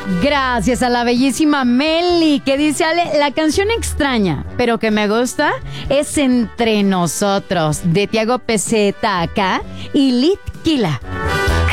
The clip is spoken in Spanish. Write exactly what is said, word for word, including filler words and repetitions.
Gracias a la bellísima Meli, que dice: Ale, la canción extraña, pero que me gusta, es Entre Nosotros, de Tiago Peseta acá y Lit Kila.